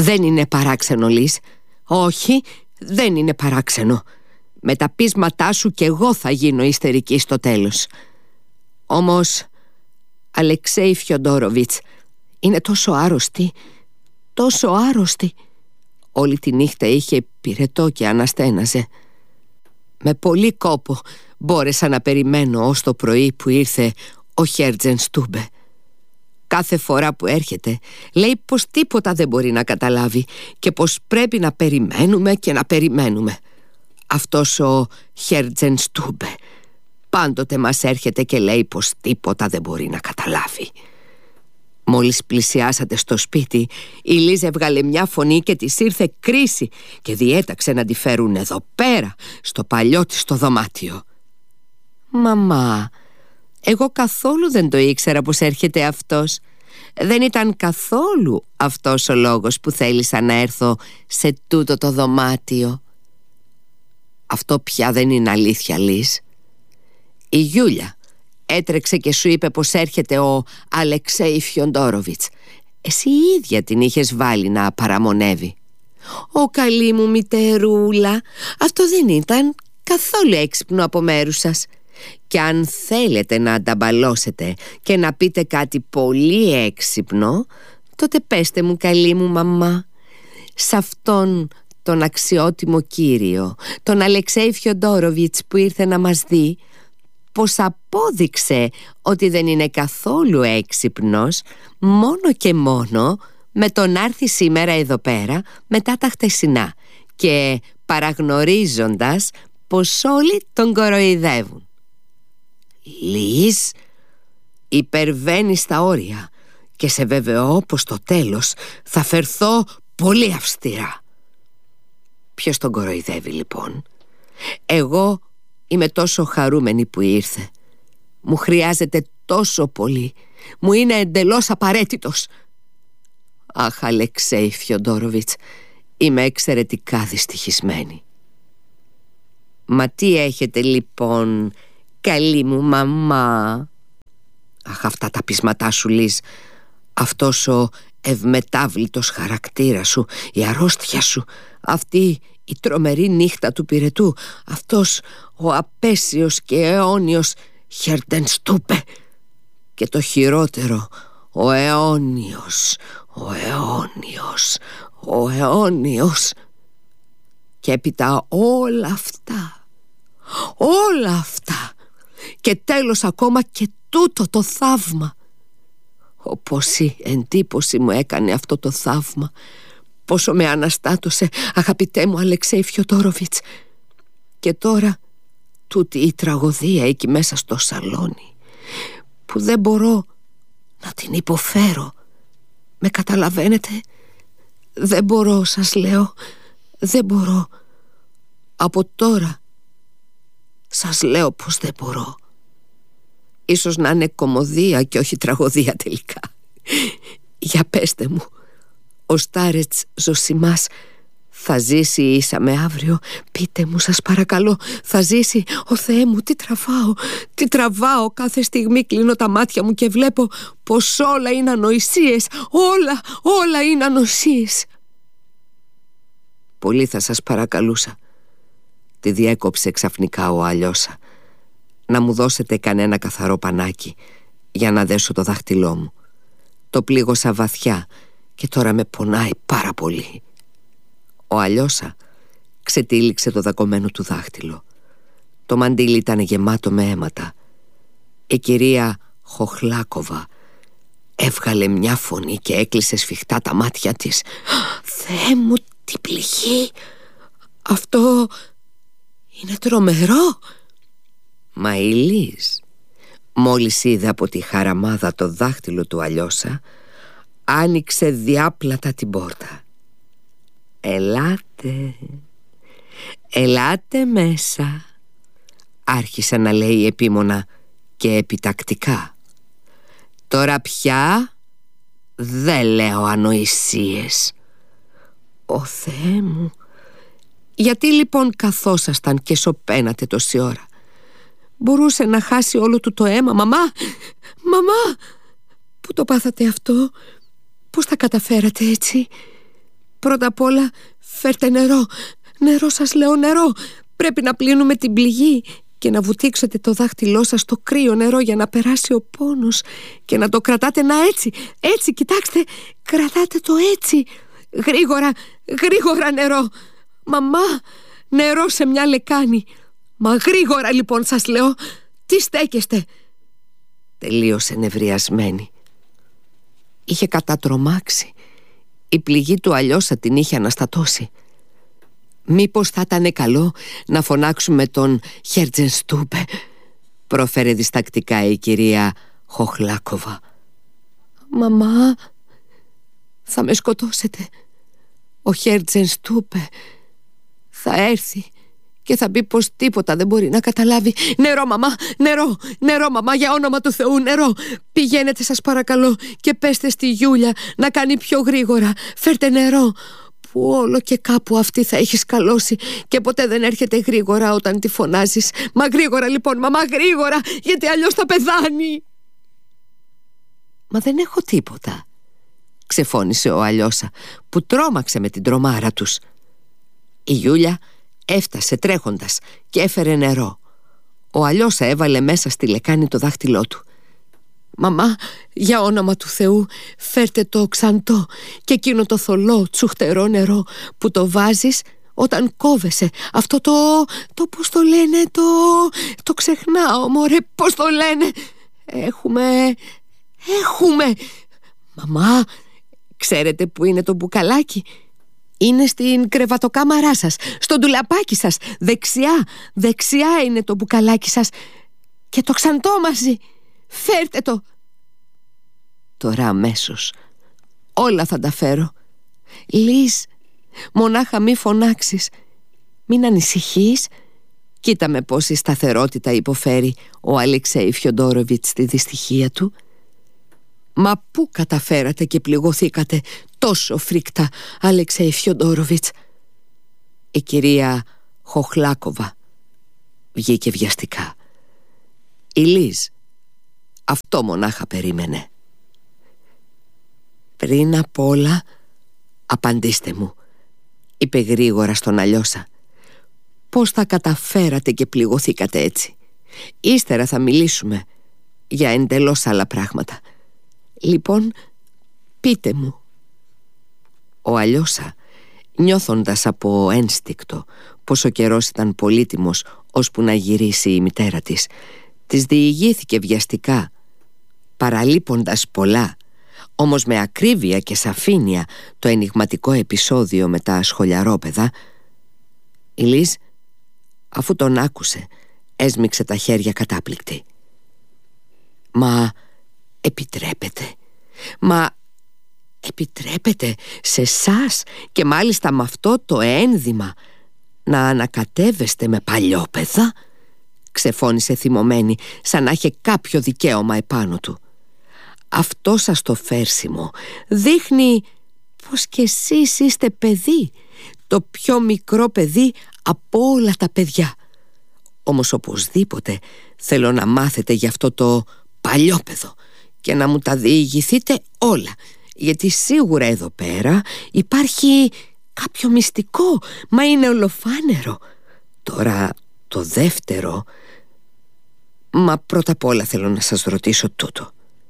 Δεν είναι παράξενο, Λίζ. Όχι, δεν είναι παράξενο. Με τα πείσματά σου κι εγώ θα γίνω ιστερική στο τέλος. Όμως, Αλεξέη Φιοντόροβιτς είναι τόσο άρρωστη, τόσο άρρωστη. Όλη τη νύχτα είχε πυρετό και αναστέναζε. Με πολύ κόπο μπόρεσα να περιμένω ως το πρωί που ήρθε ο Χέρτζεν Στούμπε. Κάθε φορά που έρχεται λέει πως τίποτα δεν μπορεί να καταλάβει και πως πρέπει να περιμένουμε και να περιμένουμε. Αυτός ο Χέρτζεν Στούμπε πάντοτε μας έρχεται και λέει πως τίποτα δεν μπορεί να καταλάβει. Μόλις πλησιάσατε στο σπίτι, η Λίζ έβγαλε μια φωνή και της ήρθε κρίση και διέταξε να τη φέρουν εδώ πέρα, στο παλιό της το δωμάτιο. «Μαμά, εγώ καθόλου δεν το ήξερα πως έρχεται αυτός. Δεν ήταν καθόλου αυτός ο λόγος που θέλησα να έρθω σε τούτο το δωμάτιο». «Αυτό πια δεν είναι αλήθεια, Λίζ. Η Γιούλια έτρεξε και σου είπε πως έρχεται ο Αλεξέη Φιοντόροβιτς. Εσύ η ίδια την είχες βάλει να παραμονεύει». «Ω καλή μου μητερούλα, αυτό δεν ήταν καθόλου έξυπνο από μέρους σας. Και αν θέλετε να ανταμπαλώσετε και να πείτε κάτι πολύ έξυπνο, τότε πέστε μου, καλή μου μαμά, σε αυτόν τον αξιότιμο κύριο, τον Αλεξέη Φιοντόροβιτς που ήρθε να μας δει, πως απόδειξε ότι δεν είναι καθόλου έξυπνος μόνο και μόνο με το να έρθει σήμερα εδώ πέρα μετά τα χτεσινά και παραγνωρίζοντας πως όλοι τον κοροϊδεύουν». «Λίζ, υπερβαίνεις τα όρια και σε βεβαιώ πως στο τέλος θα φερθώ πολύ αυστηρά». «Ποιος τον κοροϊδεύει λοιπόν? Εγώ είμαι τόσο χαρούμενη που ήρθε. Μου χρειάζεται τόσο πολύ. Μου είναι εντελώς απαραίτητος». «Αχ, Αλεξέη Φιοντόροβιτς, είμαι εξαιρετικά δυστυχισμένη». «Μα τι έχετε λοιπόν, καλή μου μαμά?» «Αχ, αυτά τα πείσματά σου, Λίζ. Αυτός ο ευμετάβλητος χαρακτήρας σου, η αρρώστια σου, αυτή η τρομερή νύχτα του πυρετού, αυτός ο απέσιος και αιώνιος Χέρτζεν Στούμπε, και το χειρότερο, ο αιώνιος, ο αιώνιος, ο αιώνιος. Και έπειτα όλα αυτά και τέλος ακόμα και τούτο το θαύμα. Πόση εντύπωση μου έκανε αυτό το θαύμα, πόσο με αναστάτωσε, αγαπητέ μου Αλεξέη Φιοντόροβιτς. Και τώρα τούτη η τραγωδία εκεί μέσα στο σαλόνι που δεν μπορώ να την υποφέρω. Με καταλαβαίνετε? Δεν μπορώ, σας λέω, δεν μπορώ. Από τώρα σας λέω πως δεν μπορώ. Ίσως να είναι κωμωδία και όχι τραγωδία τελικά. Για πέστε μου, ο Στάρετς Ζωσιμάς θα ζήσει ίσα με αύριο? Πείτε μου, σας παρακαλώ, θα ζήσει? Ο Θεέ μου, τι τραβάω. Κάθε στιγμή κλείνω τα μάτια μου και βλέπω πως όλα είναι ανοησίες. Όλα είναι ανοησίες. Πολύ θα σας παρακαλούσα, τη διέκοψε ξαφνικά ο Αλιώσα, να μου δώσετε κανένα καθαρό πανάκι για να δέσω το δάχτυλό μου. Το πλήγωσα βαθιά και τώρα με πονάει πάρα πολύ. Ο Αλιώσα ξετύλιξε το δακωμένο του δάχτυλο. Το μαντίλι ήταν γεμάτο με αίματα. Η κυρία Χοχλάκοβα έβγαλε μια φωνή και έκλεισε σφιχτά τα μάτια της. «Θεέ μου, τι πληγή! Αυτό είναι τρομερό!» Μα η Λίζ, μόλις είδε από τη χαραμάδα το δάχτυλο του Αλιώσα, άνοιξε διάπλατα την πόρτα. «Ελάτε μέσα», άρχισε να λέει επίμονα και επιτακτικά. «Τώρα πια δεν λέω ανοησίες». «Ω Θεέ μου, γιατί λοιπόν καθόσασταν και σωπαίνατε τόση ώρα? Μπορούσε να χάσει όλο του το αίμα. Μαμά, πού το πάθατε αυτό? Πώς τα καταφέρατε έτσι? Πρώτα απ' όλα φέρτε νερό. Νερό σας λέω, νερό. Πρέπει να πλύνουμε την πληγή και να βουτήξετε το δάχτυλό σας στο κρύο νερό για να περάσει ο πόνος. Και να το κρατάτε έτσι, κοιτάξτε. Κρατάτε το έτσι. Γρήγορα νερό. Μαμά, νερό σε μια λεκάνη. Μα γρήγορα λοιπόν σας λέω. Τι στέκεστε? Τελείωσε νευριασμένη. Είχε κατατρομάξει. Η πληγή του Αλιώσα την είχε αναστατώσει. «Μήπως θα ήταν καλό να φωνάξουμε τον Χέρτζενστούπε», πρόφερε διστακτικά η κυρία Χοχλάκοβα. «Μαμά, θα με σκοτώσετε. Ο Χέρτζενστούπε θα έρθει και θα πει πως τίποτα δεν μπορεί να καταλάβει. Νερό, μαμά, νερό, μαμά, για όνομα του Θεού, νερό. Πηγαίνετε σας παρακαλώ και πέστε στη Γιούλια να κάνει πιο γρήγορα. Φέρτε νερό, που όλο και κάπου αυτή θα έχει σκαλώσει και ποτέ δεν έρχεται γρήγορα όταν τη φωνάζεις. Μα γρήγορα λοιπόν, μαμά, γρήγορα, γιατί αλλιώς θα πεθάνει». «Μα δεν έχω τίποτα», ξεφώνησε ο Αλιώσα, που τρόμαξε με την τρομάρα τους. Η Γιούλια έφτασε τρέχοντας και έφερε νερό. Ο Αλιώσα έβαλε μέσα στη λεκάνη το δάχτυλό του. «Μαμά, για όνομα του Θεού, φέρτε το ξαντό και εκείνο το θολό τσουχτερό νερό που το βάζεις όταν κόβεσαι. Αυτό το πώς το λένε, το ξεχνάω, μωρέ, πώς το λένε. Έχουμε. Μαμά, ξέρετε που είναι το μπουκαλάκι? Είναι στην κρεβατοκάμαρά σας, στο ντουλαπάκι σας. Δεξιά είναι το μπουκαλάκι σας. Και το ξαντό μαζί. Φέρτε το». «Τώρα αμέσως. Όλα θα τα φέρω. Λίζ, μονάχα μη φωνάξεις. Μην ανησυχείς. Κοίτα με πόση σταθερότητα υποφέρει ο Αλεξέη Φιοντόροβιτς στη δυστυχία του. Μα πού καταφέρατε και πληγωθήκατε τόσο φρικτά, Αλεξέη Φιοντόροβιτς?» Η κυρία Χοχλάκοβα βγήκε βιαστικά. Η Λίζ αυτό μονάχα περίμενε. «Πριν απ' όλα, απαντήστε μου», είπε γρήγορα στον Αλιώσα, «πώς θα καταφέρατε και πληγωθήκατε έτσι? Ύστερα θα μιλήσουμε για εντελώς άλλα πράγματα. Λοιπόν, πείτε μου». Ο Αλιώσα, νιώθοντας από ένστικτο πως ο καιρός ήταν πολύτιμος ώσπου να γυρίσει η μητέρα της διηγήθηκε βιαστικά, παραλείποντας πολλά, όμως με ακρίβεια και σαφήνεια, το ενιγματικό επεισόδιο με τα σχολιαρόπαιδα. Η Λίζ, αφού τον άκουσε, έσμιξε τα χέρια κατάπληκτη. «Μα επιτρέπετε σε εσάς και μάλιστα με αυτό το ένδυμα να ανακατεύεστε με παλιόπαιδα?» ξεφώνησε θυμωμένη, σαν να είχε κάποιο δικαίωμα επάνω του. «Αυτό σας το φέρσιμο δείχνει πως κι εσείς είστε παιδί, το πιο μικρό παιδί από όλα τα παιδιά. Όμως οπωσδήποτε θέλω να μάθετε γι' αυτό το παλιόπαιδο και να μου τα διηγηθείτε όλα, γιατί σίγουρα εδώ πέρα υπάρχει κάποιο μυστικό, μα είναι ολοφάνερο. Τώρα το δεύτερο. Μα πρώτα απ' όλα θέλω να σας ρωτήσω τούτο.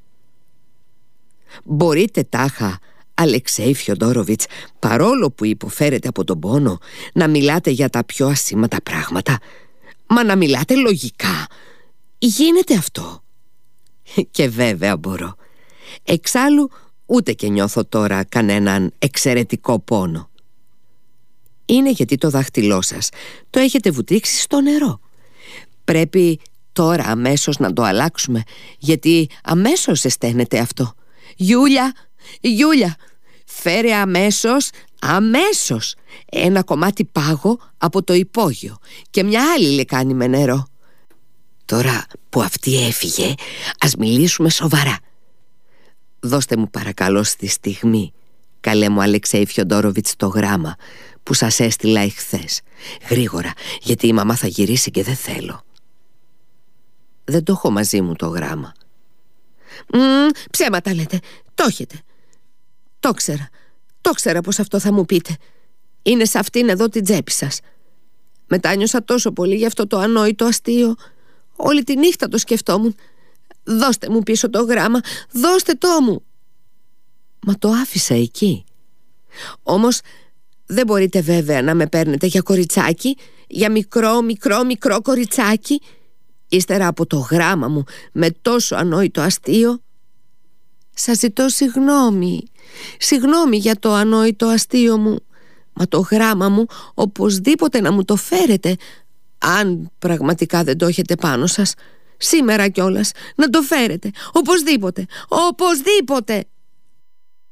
Μπορείτε τάχα, Αλεξέη Φιοντόροβιτς, παρόλο που υποφέρετε από τον πόνο, να μιλάτε για τα πιο ασήμαντα πράγματα? Μα να μιλάτε λογικά. Γίνεται αυτό?» «Και βέβαια μπορώ. Εξάλλου ούτε και νιώθω τώρα κανέναν εξαιρετικό πόνο. Είναι γιατί το δάχτυλό σας το έχετε βουτήξει στο νερό. Πρέπει τώρα αμέσως να το αλλάξουμε, γιατί αμέσως αισθάνεται αυτό. Γιούλια, φέρε αμέσως ένα κομμάτι πάγο από το υπόγειο και μια άλλη λεκάνη με νερό. Τώρα που αυτή έφυγε, ας μιλήσουμε σοβαρά. Δώστε μου παρακαλώ στη στιγμή, καλέ μου Αλεξέη Φιοντόροβιτς, το γράμμα που σας έστειλα εχθές. Γρήγορα, γιατί η μαμά θα γυρίσει και δεν θέλω». «Δεν το έχω μαζί μου το γράμμα». Ψέματα λέτε. Το έχετε. Το ξέρα. Το ξέρα πως αυτό θα μου πείτε. Είναι σε αυτήν εδώ την τσέπη σας. Μετάνιωσα τόσο πολύ για αυτό το ανόητο αστείο. Όλη τη νύχτα το σκεφτόμουν. Δώστε μου πίσω το γράμμα, δώστε το μου. Μα το άφησα εκεί. Όμως δεν μπορείτε βέβαια να με παίρνετε για κοριτσάκι, για μικρό κοριτσάκι, ύστερα από το γράμμα μου με τόσο ανόητο αστείο. Σας ζητώ συγγνώμη. Συγγνώμη για το ανόητο αστείο μου. Μα το γράμμα μου οπωσδήποτε να μου το φέρετε. Αν πραγματικά δεν το έχετε πάνω σας, σήμερα κιόλας να το φέρετε. Οπωσδήποτε. Οπωσδήποτε.